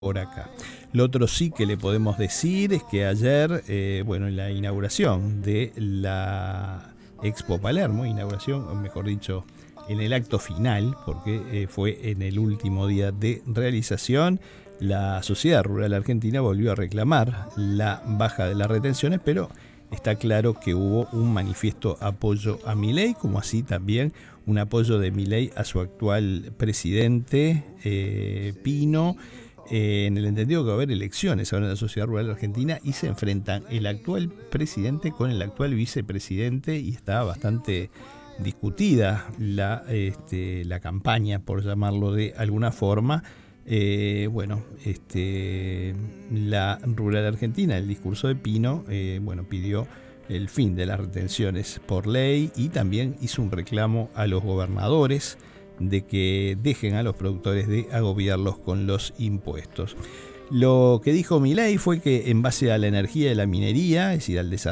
por acá. Lo otro sí que le podemos decir es que ayer, en la inauguración de la Expo Palermo, mejor dicho, en el acto final, porque fue en el último día de realización, la Sociedad Rural Argentina volvió a reclamar la baja de las retenciones, pero está claro que hubo un manifiesto apoyo a Milei, como así también un apoyo de Milei a su actual presidente, Pino, en el entendido que va a haber elecciones ahora en la Sociedad Rural Argentina y se enfrentan el actual presidente con el actual vicepresidente y está bastante discutida la campaña, por llamarlo de alguna forma. La Rural Argentina, el discurso de Pino, pidió el fin de las retenciones por ley y también hizo un reclamo a los gobernadores de que dejen a los productores de agobiarlos con los impuestos. Lo que dijo Milei fue que en base a la energía de la minería, es decir, al desarrollo